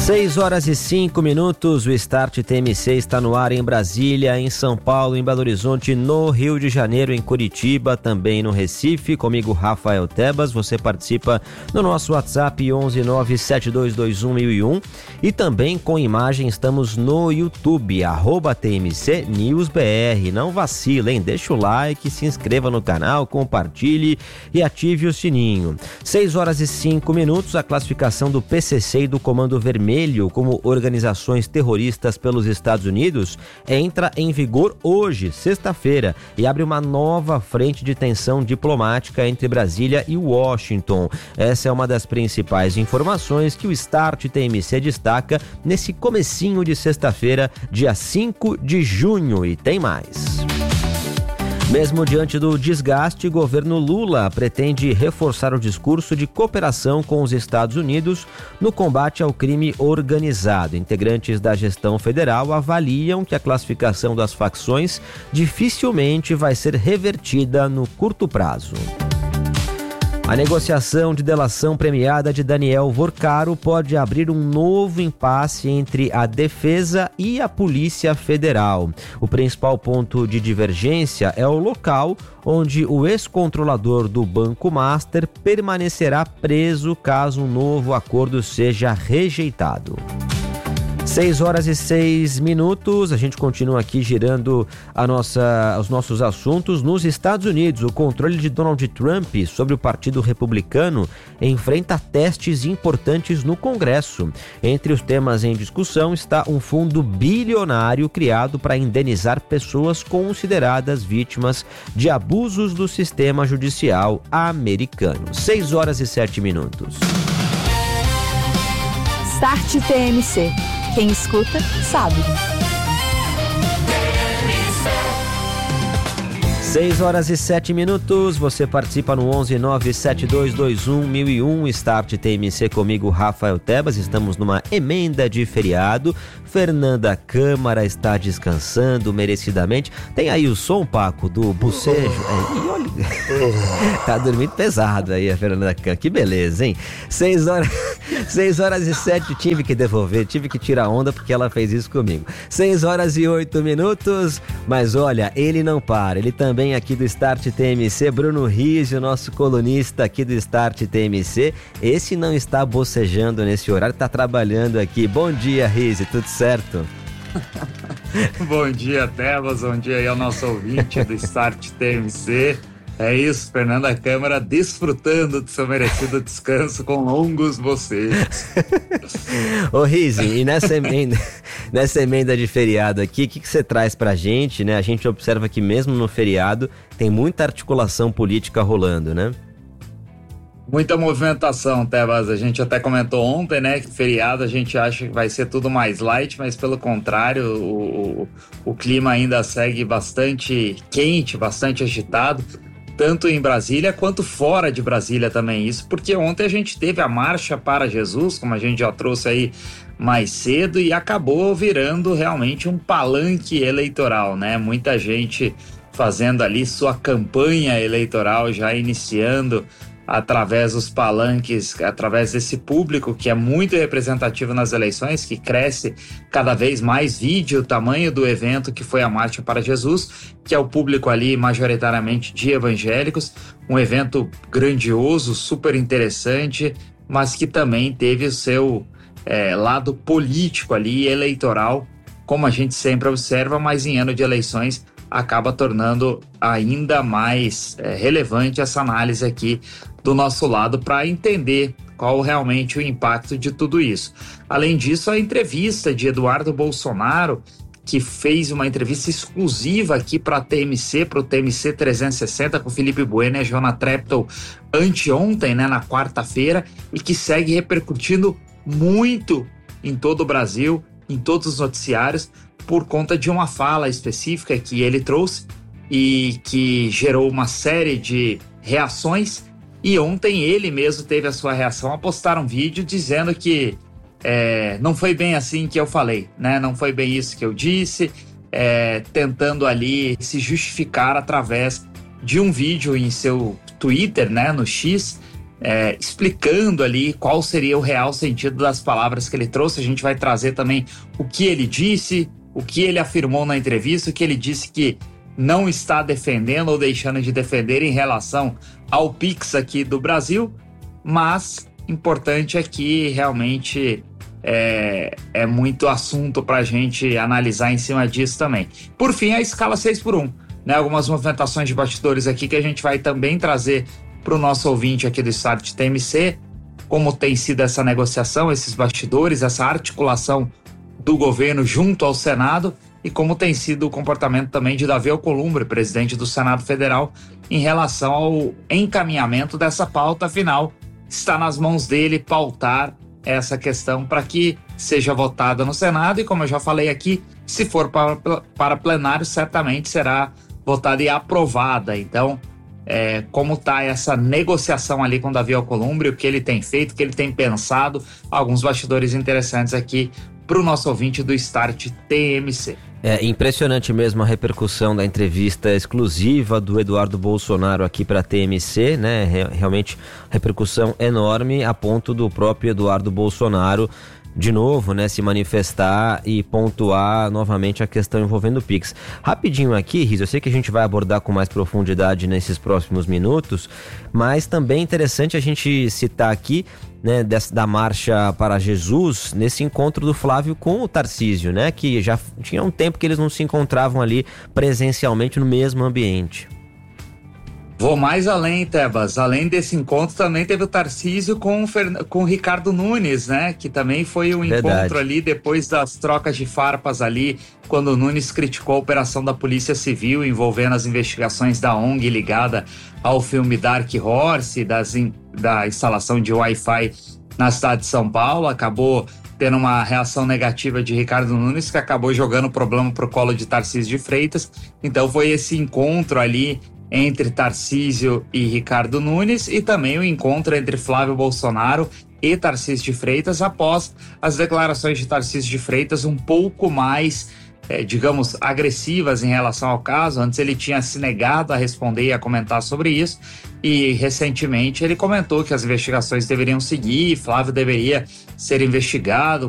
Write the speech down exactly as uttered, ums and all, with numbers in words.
seis horas e cinco minutos, o Start T M C está no ar em Brasília, em São Paulo, em Belo Horizonte, no Rio de Janeiro, em Curitiba, também no Recife. Comigo, Rafael Tebas. Você participa no nosso WhatsApp onze nove sete dois dois um mil e um e também com imagem estamos no YouTube, arroba T M C News B R. Não vacila, hein? Deixa o like, se inscreva no canal, compartilhe e ative o sininho. seis horas e cinco minutos, a classificação do P C C e do Comando Vermelho como organizações terroristas pelos Estados Unidos entra em vigor hoje, sexta-feira, e abre uma nova frente de tensão diplomática entre Brasília e Washington. Essa é uma das principais informações que o Start T M C destaca nesse comecinho de sexta-feira, dia cinco de junho, e tem mais. Mesmo diante do desgaste, o governo Lula pretende reforçar o discurso de cooperação com os Estados Unidos no combate ao crime organizado. Integrantes da gestão federal avaliam que a classificação das facções dificilmente vai ser revertida no curto prazo. A negociação de delação premiada de Daniel Vorcaro pode abrir um novo impasse entre a defesa e a Polícia Federal. O principal ponto de divergência é o local onde o ex-controlador do Banco Master permanecerá preso caso um novo acordo seja rejeitado. seis horas e seis minutos, a gente continua aqui girando a nossa, os nossos assuntos. Nos Estados Unidos, o controle de Donald Trump sobre o Partido Republicano enfrenta testes importantes no Congresso. Entre os temas em discussão está um fundo bilionário criado para indenizar pessoas consideradas vítimas de abusos do sistema judicial americano. seis horas e sete minutos. Start T M C. Quem escuta, sabe. seis horas e sete minutos, você participa no onze nove sete dois dois um mil e um, Start T M C comigo, Rafael Tebas. Estamos numa emenda de feriado. Fernanda Câmara está descansando merecidamente. Tem aí o som, Paco, do bocejo. É, e olha, tá dormindo pesado aí a Fernanda Câmara. Que beleza, hein? seis horas, seis horas e sete, tive que devolver, tive que tirar onda porque ela fez isso comigo. seis horas e oito minutos, mas olha, ele não para, ele também aqui do Start T M C, Bruno Riz, o nosso colunista aqui do Start T M C. Esse não está bocejando nesse horário, está trabalhando aqui. Bom dia, Riz, tudo certo? Bom dia, Tebas, bom dia aí ao nosso ouvinte do Start T M C. É isso, Fernanda Câmara desfrutando do seu merecido descanso com longos bocejos. Ô Rizi, e nessa emenda, nessa emenda de feriado aqui, o que, que você traz pra gente, né? A gente observa que mesmo no feriado tem muita articulação política rolando, né? Muita movimentação, Tebas. A gente até comentou ontem, né, que feriado a gente acha que vai ser tudo mais light, mas pelo contrário, o, o, o clima ainda segue bastante quente, bastante agitado, tanto em Brasília quanto fora de Brasília também. Isso porque ontem a gente teve a Marcha para Jesus, como a gente já trouxe aí mais cedo, e acabou virando realmente um palanque eleitoral, né? Muita gente fazendo ali sua campanha eleitoral, já iniciando através dos palanques, através desse público que é muito representativo nas eleições, que cresce cada vez mais. Vide o tamanho do evento que foi a Marcha para Jesus, que é o público ali majoritariamente de evangélicos, um evento grandioso, super interessante, mas que também teve o seu é, lado político ali, eleitoral, como a gente sempre observa, mas em ano de eleições acaba tornando ainda mais é, relevante essa análise aqui do nosso lado para entender qual realmente o impacto de tudo isso. Além disso, a entrevista de Eduardo Bolsonaro, que fez uma entrevista exclusiva aqui para a T M C, para o T M C trezentos e sessenta, com Felipe Bueno e a Joana Treptow anteontem, né, na quarta-feira, e que segue repercutindo muito em todo o Brasil, em todos os noticiários, por conta de uma fala específica que ele trouxe e que gerou uma série de reações. E ontem ele mesmo teve a sua reação a postar um vídeo dizendo que é, não foi bem assim que eu falei, né? Não foi bem isso que eu disse, é, tentando ali se justificar através de um vídeo em seu Twitter, né, no X, é, explicando ali qual seria o real sentido das palavras que ele trouxe. A gente vai trazer também o que ele disse, o que ele afirmou na entrevista, o que ele disse que não está defendendo ou deixando de defender em relação ao Pix aqui do Brasil, mas importante é que realmente é, é muito assunto para a gente analisar em cima disso também. Por fim, a escala seis por um, né? Algumas movimentações de bastidores aqui que a gente vai também trazer para o nosso ouvinte aqui do Start T M C, como tem sido essa negociação, esses bastidores, essa articulação do governo junto ao Senado e como tem sido o comportamento também de Davi Alcolumbre, presidente do Senado Federal, em relação ao encaminhamento dessa pauta. Afinal, está nas mãos dele pautar essa questão para que seja votada no Senado e, como eu já falei aqui, se for para, para plenário, certamente será votada e aprovada. Então, é, como está essa negociação ali com Davi Alcolumbre, o que ele tem feito, o que ele tem pensado, alguns bastidores interessantes aqui para o nosso ouvinte do Start T M C. É impressionante mesmo a repercussão da entrevista exclusiva do Eduardo Bolsonaro aqui para a T M C, né? Realmente repercussão enorme, a ponto do próprio Eduardo Bolsonaro de novo, né, se manifestar e pontuar novamente a questão envolvendo o Pix. Rapidinho aqui, Riz, eu sei que a gente vai abordar com mais profundidade nesses próximos minutos, mas também é interessante a gente citar aqui, né, dessa, da Marcha para Jesus, nesse encontro do Flávio com o Tarcísio, né, que já tinha um tempo que eles não se encontravam ali presencialmente no mesmo ambiente. Vou mais além, Tebas. Além desse encontro, também teve o Tarcísio com o, Fern... com o Ricardo Nunes, né? Que também foi um Verdade. encontro ali depois das trocas de farpas ali, quando o Nunes criticou a operação da Polícia Civil envolvendo as investigações da O N G ligada ao filme Dark Horse, das in... da instalação de Wi-Fi na cidade de São Paulo. Acabou tendo uma reação negativa de Ricardo Nunes, que acabou jogando o problema pro colo de Tarcísio de Freitas. Então foi esse encontro ali entre Tarcísio e Ricardo Nunes e também o encontro entre Flávio Bolsonaro e Tarcísio de Freitas após as declarações de Tarcísio de Freitas um pouco mais, é, digamos, agressivas em relação ao caso. Antes ele tinha se negado a responder e a comentar sobre isso e recentemente ele comentou que as investigações deveriam seguir, Flávio deveria ser investigado